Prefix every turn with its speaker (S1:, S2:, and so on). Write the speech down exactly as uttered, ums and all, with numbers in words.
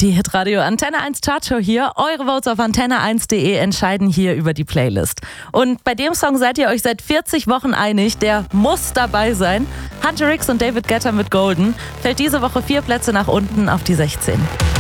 S1: Die Hitradio Antenne eins Chartshow hier. Eure Votes auf antenne eins punkt de entscheiden hier über die Playlist. Und bei dem Song seid ihr euch seit vierzig Wochen einig, der muss dabei sein. Hunter Ricks und David Guetta mit Golden fällt diese Woche vier Plätze nach unten auf die sechzehn.